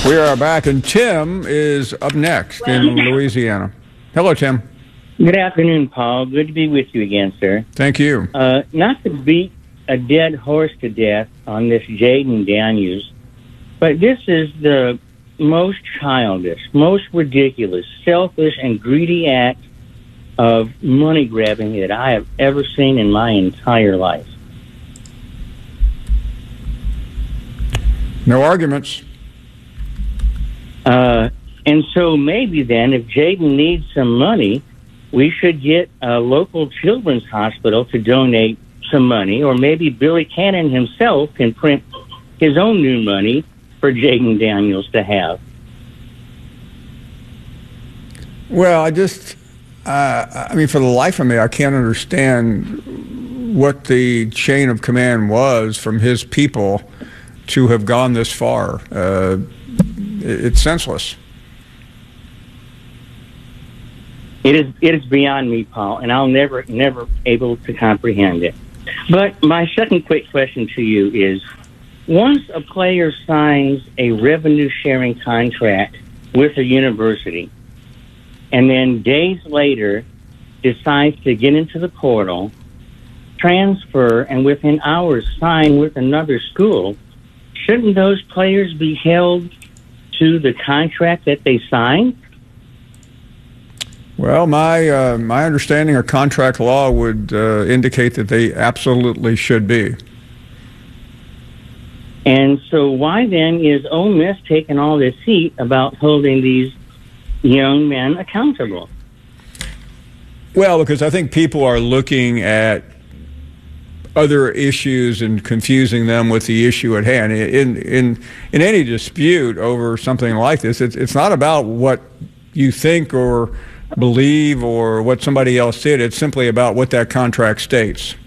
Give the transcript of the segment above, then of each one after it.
We are back, and Tim is up next in Louisiana. Hello, Tim. Good afternoon, Paul. Good to be with you again, sir. Thank you. Not to beat a dead horse to death on this Jayden Daniels, but this is the most childish, most ridiculous, selfish, and greedy act of money grabbing that I have ever seen in my entire life. No arguments. And so maybe then, if Jayden needs some money, we should get a local children's hospital to donate some money, or maybe Billy Cannon himself can print his own new money for Jayden Daniels to have. Well, I mean, for the life of me, I can't understand what the chain of command was from his people to have gone this far. It's senseless. It is beyond me, Paul, and I'll never able to comprehend it. But my second quick question to you is, once a player signs a revenue-sharing contract with a university, and then days later decides to get into the portal, transfer, and within hours sign with another school, shouldn't those players be held to the contract that they signed? Well, my understanding of contract law would indicate that they absolutely should be. And so why then is Ole Miss taking all this heat about holding these young men accountable? Well, because I think people are looking at other issues and confusing them with the issue at hand. In any dispute over something like this, it's not about what you think or believe or what somebody else did. It's simply about what that contract states.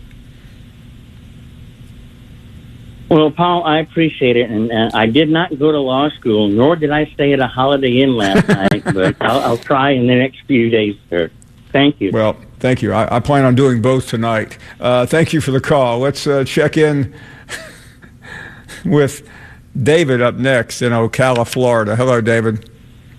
Well, Paul, I appreciate it, and I did not go to law school, nor did I stay at a Holiday Inn last night, but I'll try in the next few days, sir. Thank you. Well, thank you. I plan on doing both tonight. Thank you for the call. Let's check in with David up next in Ocala, Florida. Hello, David.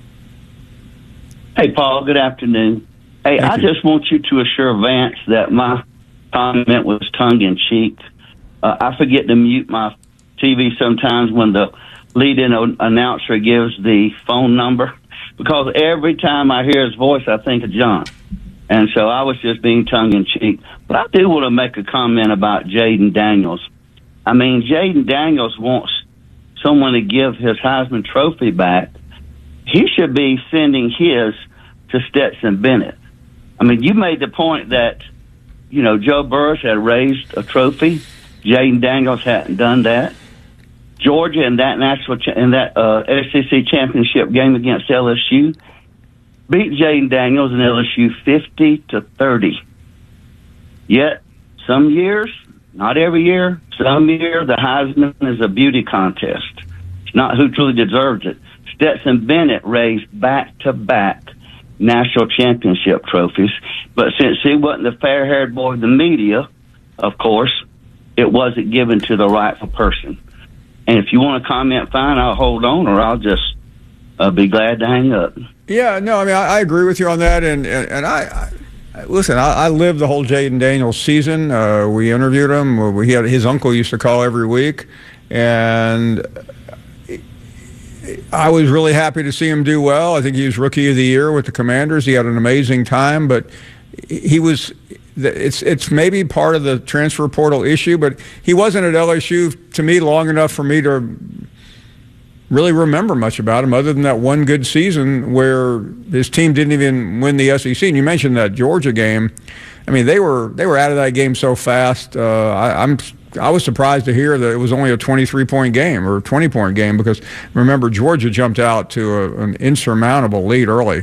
Hey, Paul. Good afternoon. Hey, I just want you to assure Vance that my comment was tongue-in-cheek. I forget to mute my TV sometimes when the lead-in announcer gives the phone number, because every time I hear his voice, I think of John. And so I was just being tongue-in-cheek. But I do want to make a comment about Jayden Daniels. I mean, Jayden Daniels wants someone to give his Heisman Trophy back. He should be sending his to Stetson Bennett. I mean, you made the point that, you know, Joe Burris had raised a trophy. Jayden Daniels hadn't done that. Georgia in that SEC championship game against LSU beat Jayden Daniels and LSU 50-30. Yet, some years, not every year, some year the Heisman is a beauty contest. It's not who truly deserves it. Stetson Bennett raised back-to-back national championship trophies, but since he wasn't the fair-haired boy of the media, of course, it wasn't given to the rightful person. And if you want to comment, fine, I'll hold on, or I'll just be glad to hang up. Yeah, no, I mean, I agree with you on that, and I listen, I lived the whole Jayden Daniels season. We interviewed him. We had his uncle used to call every week, and I was really happy to see him do well. I think he was Rookie of the Year with the Commanders. He had an amazing time, but he was. It's maybe part of the transfer portal issue, but he wasn't at LSU to me long enough for me to really remember much about him, other than that one good season where his team didn't even win the SEC. And you mentioned that Georgia game. I mean, they were out of that game so fast. I was surprised to hear that it was only a 23-point game or 20-point game, because remember, Georgia jumped out to an insurmountable lead early.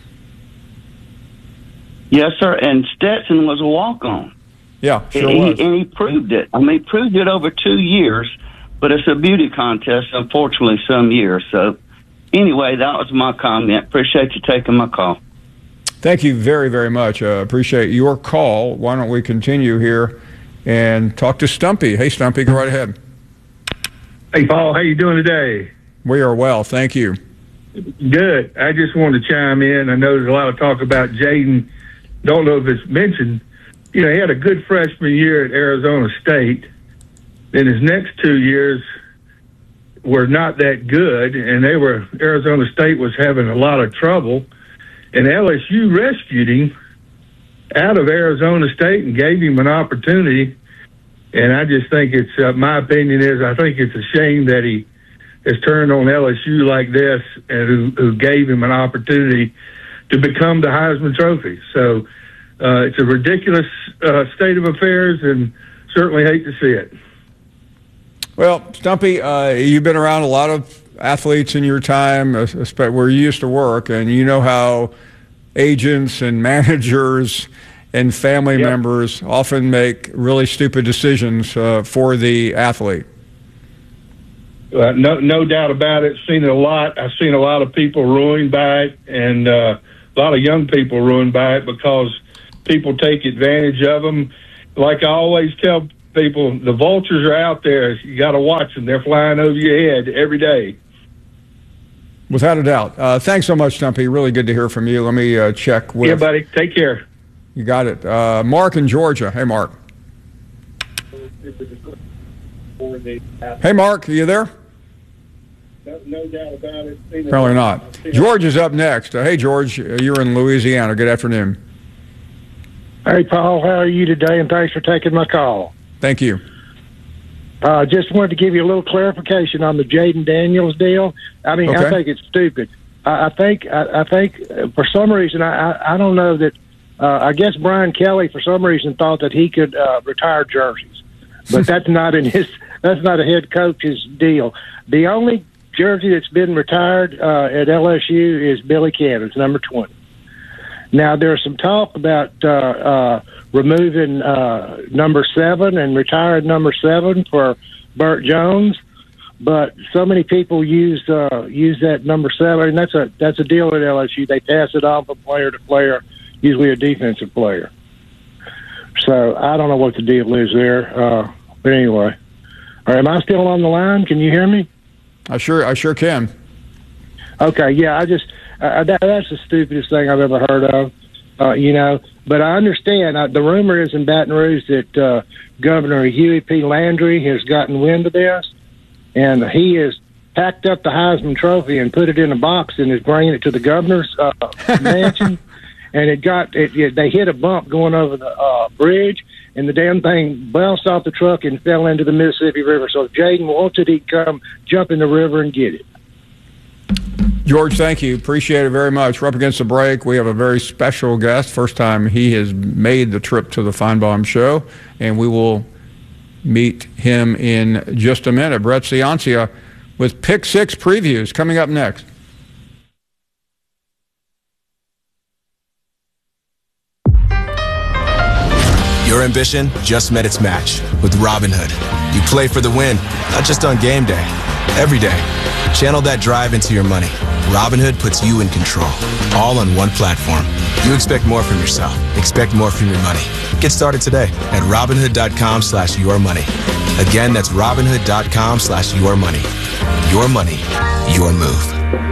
Yes, sir, and Stetson was a walk-on. Yeah, sure was. And he proved it. I mean, he proved it over 2 years, but it's a beauty contest, unfortunately, some years. So, anyway, that was my comment. Appreciate you taking my call. Thank you very, very much. Appreciate your call. Why don't we continue here and talk to Stumpy. Hey, Stumpy, go right ahead. Hey, Paul, how you doing today? We are well, thank you. Good. I just wanted to chime in. I know there's a lot of talk about Jaden. Don't know if it's mentioned. He had a good freshman year at Arizona State. Then his next 2 years were not that good, and Arizona State was having a lot of trouble, and LSU rescued him out of Arizona State and gave him an opportunity. And I just think my opinion is, I think it's a shame that he has turned on LSU like this, and who gave him an opportunity to become the Heisman Trophy. So it's a ridiculous state of affairs, and certainly hate to see it. Well, Stumpy, you've been around a lot of athletes in your time, where you used to work, and you know how agents and managers and family members often make really stupid decisions for the athlete. No doubt about it. Seen it a lot. I've seen a lot of people ruined by it, and a lot of young people ruined by it because people take advantage of them. Like I always tell people, the vultures are out there. You got to watch them. They're flying over your head every day. Without a doubt. Thanks so much, Stumpy. Really good to hear from you. Let me check with... Yeah, buddy. Take care. You got it. Mark in Georgia. Hey, Mark. Hey, Mark. Are you there? No doubt about it. Probably not. George is up next. Hey, George. You're in Louisiana. Good afternoon. Hey, Paul. How are you today? And thanks for taking my call. Thank you. Just wanted to give you a little clarification on the Jaden Daniels deal. I mean, okay. I think it's stupid. I think for some reason, I don't know that. I guess Brian Kelly, for some reason, thought that he could retire jerseys, but that's not a head coach's deal. The only jersey that's been retired at LSU is Billy Cannon's number 20. Now there's some talk about removing number 7 and retiring number 7 for Burt Jones, but so many people use that number 7, and that's a deal at LSU. They pass it on from player to player, usually a defensive player. So I don't know what the deal is there, but anyway. All right, am I still on the line? Can you hear me? I sure can. Okay, yeah, that's the stupidest thing I've ever heard of, But I understand. The rumor is in Baton Rouge that Governor Huey P. Landry has gotten wind of this, and he has packed up the Heisman Trophy and put it in a box and is bringing it to the governor's mansion. And they hit a bump going over the bridge, and the damn thing bounced off the truck and fell into the Mississippi River. So if Jaden wants it, he'd come jump in the river and get it. George, thank you. Appreciate it very much. We're up against the break. We have a very special guest. First time he has made the trip to the Feinbaum Show, and we will meet him in just a minute. Brett Ciancia with Pick 6 previews coming up next. Your ambition just met its match with Robinhood. You play for the win, not just on game day, every day. Channel that drive into your money. Robinhood puts you in control, all on one platform. You expect more from yourself. Expect more from your money. Get started today at Robinhood.com/yourmoney. Again, that's Robinhood.com/yourmoney. Your money, your move.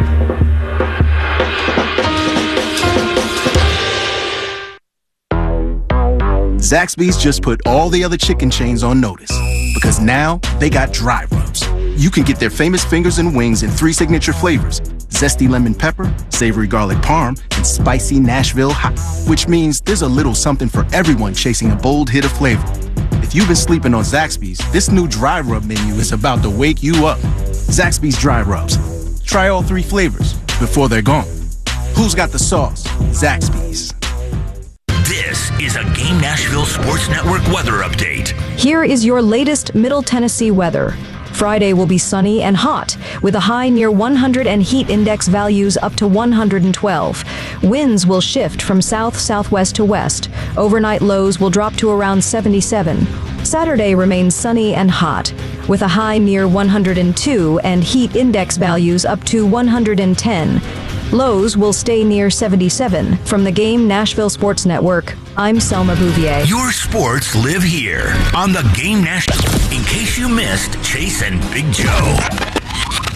Zaxby's just put all the other chicken chains on notice because now they got dry rubs. You can get their famous fingers and wings in 3 signature flavors: zesty lemon pepper, savory garlic parm, and spicy Nashville hot, which means there's a little something for everyone chasing a bold hit of flavor. If you've been sleeping on Zaxby's, this new dry rub menu is about to wake you up. Zaxby's dry rubs. Try all 3 flavors before they're gone. Who's got the sauce? Zaxby's. This is a Game Nashville Sports Network weather update. Here is your latest Middle Tennessee weather. Friday will be sunny and hot, with a high near 100 and heat index values up to 112. Winds will shift from south-southwest to west. Overnight lows will drop to around 77. Saturday remains sunny and hot, with a high near 102 and heat index values up to 110. Lows will stay near 77. From the Game Nashville Sports Network, I'm Selma Bouvier. Your sports live here on the Game Nashville. In case you missed Chase and Big Joe.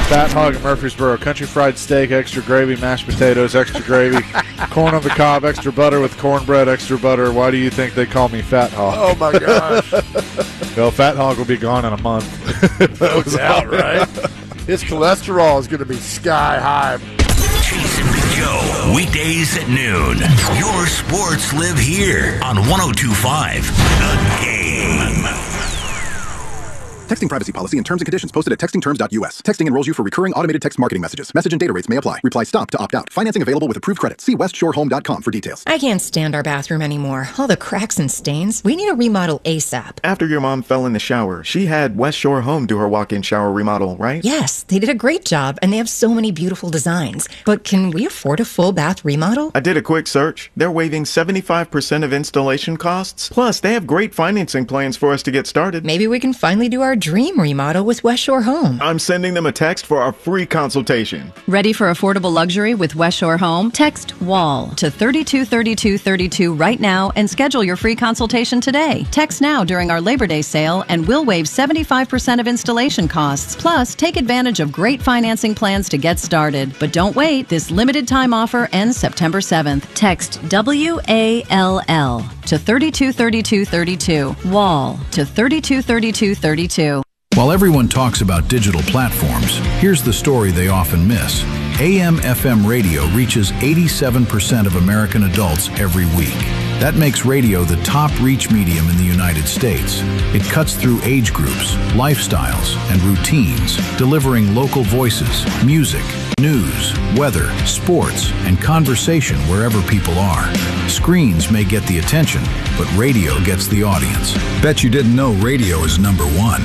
Fat Hog in Murfreesboro. Country fried steak, extra gravy, mashed potatoes, extra gravy, corn on the cob, extra butter with cornbread, extra butter. Why do you think they call me Fat Hog? Oh, my gosh. Well, Fat Hog will be gone in a month. No doubt, right? His cholesterol is going to be sky high. Jason Big Joe, weekdays at noon. Your sports live here on 102.5 The Game. Texting privacy policy and terms and conditions posted at textingterms.us. Texting enrolls you for recurring automated text marketing messages. Message and data rates may apply. Reply STOP to opt out. Financing available with approved credit. See westshorehome.com for details. I can't stand our bathroom anymore. All the cracks and stains. We need a remodel ASAP. After your mom fell in the shower, she had West Shore Home do her walk-in shower remodel, right? Yes, they did a great job, and they have so many beautiful designs. But can we afford a full bath remodel? I did a quick search. They're waiving 75% of installation costs. Plus, they have great financing plans for us to get started. Maybe we can finally do our dream remodel with West Shore Home. I'm sending them a text for our free consultation. Ready for affordable luxury with West Shore Home? Text WALL to 323232 right now and schedule your free consultation today. Text now during our Labor Day sale and we'll waive 75% of installation costs. Plus, take advantage of great financing plans to get started. But don't wait. This limited time offer ends September 7th. Text WALL to 323232. WALL to 323232. While everyone talks about digital platforms, here's the story they often miss. AM/FM radio reaches 87% of American adults every week. That makes radio the top reach medium in the United States. It cuts through age groups, lifestyles, and routines, delivering local voices, music, news, weather, sports, and conversation wherever people are. Screens may get the attention, but radio gets the audience. Bet you didn't know radio is number one.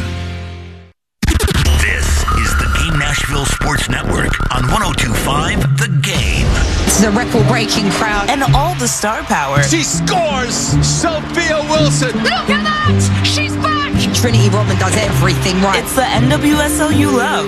Nashville Sports Network on 102.5 The Game. It's the record-breaking crowd and all the star power. She scores! Sophia Wilson! Look at that! She's back! Trinity Rodman does everything right. It's the NWSL you love.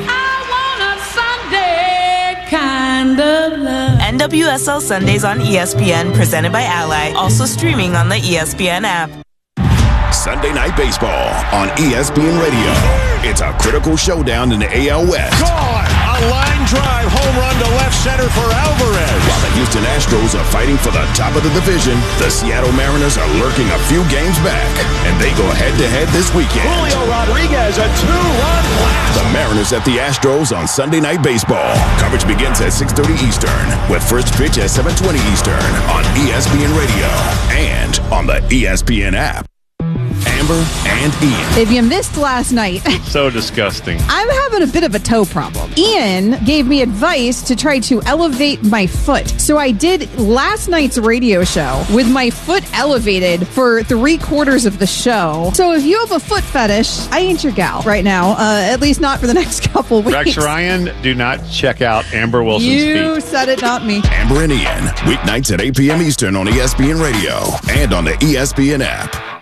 I want a Sunday kind of love. NWSL Sundays on ESPN, presented by Ally. Also streaming on the ESPN app. Sunday Night Baseball on ESPN Radio. It's a critical showdown in the AL West. Gone! A line drive home run to left center for Alvarez. While the Houston Astros are fighting for the top of the division, the Seattle Mariners are lurking a few games back, and they go head-to-head this weekend. Julio Rodriguez, a two-run blast. The Mariners at the Astros on Sunday Night Baseball. Coverage begins at 6:30 Eastern, with first pitch at 7:20 Eastern on ESPN Radio and on the ESPN app. Amber and Ian. If you missed last night, so disgusting. I'm having a bit of a toe problem. Ian gave me advice to try to elevate my foot. So I did last night's radio show with my foot elevated for 3/4 of the show. So if you have a foot fetish, I ain't your gal right now, at least not for the next couple weeks. Rex Ryan, do not check out Amber Wilson's feet. You said it, not me. Amber and Ian, weeknights at 8 p.m. Eastern on ESPN Radio and on the ESPN app.